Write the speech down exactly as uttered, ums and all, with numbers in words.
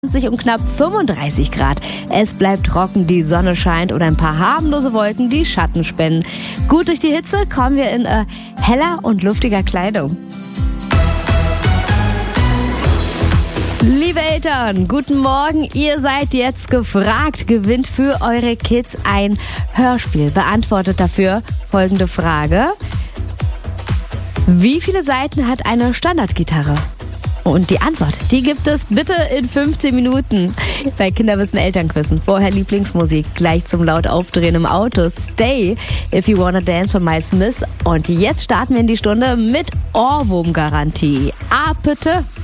und knapp fünfunddreißig Grad. Es bleibt trocken, die Sonne scheint und ein paar harmlose Wolken, die Schatten spenden. Gut durch die Hitze kommen wir in äh, heller und luftiger Kleidung. Liebe Eltern, guten Morgen. Ihr seid jetzt gefragt. Gewinnt für eure Kids ein Hörspiel. Beantwortet dafür folgende Frage. Wie viele Saiten hat eine Standardgitarre? Und die Antwort, die gibt es bitte in fünfzehn Minuten bei Kinderwissen Elternquissen. Vorher Lieblingsmusik, gleich zum laut aufdrehen im Auto. Stay, If You Wanna Dance von Miles Smith. Und jetzt starten wir in die Stunde mit Ohrwurmgarantie. Ah, bitte.